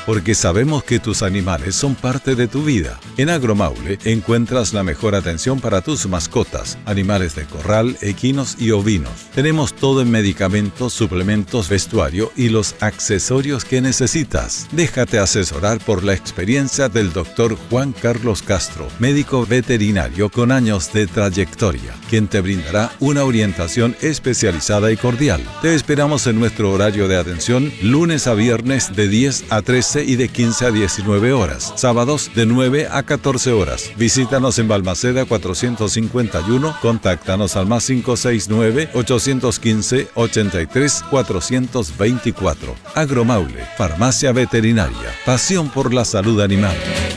porque sabemos que tus animales son parte de tu vida. En Agromaule encuentras la mejor atención para tus mascotas, animales de corral, equinos y ovinos. Tenemos todo en medicamentos, suplementos, vestuario y los accesorios que necesitas. Déjate asesorar por la experiencia del Dr. Juan Carlos Castro, médico veterinario con años de trayectoria, quien te brindará una orientación especializada y cordial. Te esperamos en nuestro horario de atención lunes a viernes de 10 a 13 y de 15 a 19 horas, sábados de 9 a 14 horas. Visítanos en Balmaceda 451, contáctanos al más 569-815-83-424. Agromaule, farmacia veterinaria, pasión por la salud animal.